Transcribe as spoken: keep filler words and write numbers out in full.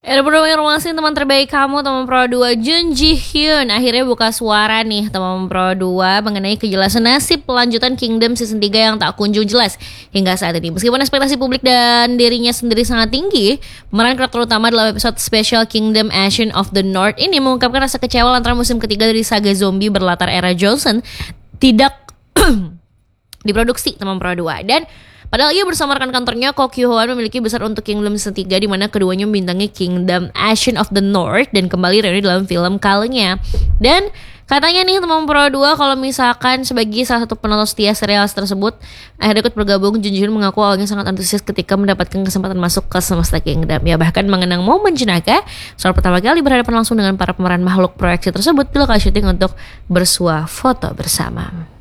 Ada beberapa informasi teman terbaik kamu, teman Pro dua Jun Ji Hyun akhirnya buka suara nih teman Pro dua mengenai kejelasan nasib pelanjutan Kingdom season tiga yang tak kunjung jelas hingga saat ini. Meskipun ekspektasi publik dan dirinya sendiri sangat tinggi, pemeran karakter utama dalam episode spesial Kingdom Ashen of the North ini mengungkapkan rasa kecewa lantaran musim ketiga dari saga zombie berlatar era Joseon tidak diproduksi teman Pro dua. Dan padahal ia bersama rekan kantornya Ko Kyu Hwan memiliki besar untuk Kingdom season tiga di mana keduanya membintangi Kingdom Ashen of the North dan kembali reuni dalam film Kalnya. Dan katanya nih teman Pro dua kalau misalkan sebagai salah satu penonton setia serial tersebut akhirnya ikut bergabung, Jun Ji Hyun mengaku awalnya sangat antusias ketika mendapatkan kesempatan masuk ke semesta Kingdom. Ya bahkan mengenang momen jenaka soal pertama kali berhadapan langsung dengan para pemeran makhluk proyeksi tersebut di lokasi syuting untuk bersuah foto bersama.